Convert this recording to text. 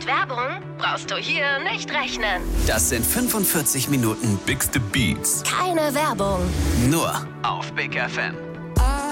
Mit Werbung brauchst du hier nicht rechnen. Das sind 45 Minuten Bigste Beats. Keine Werbung. Nur auf Big FM.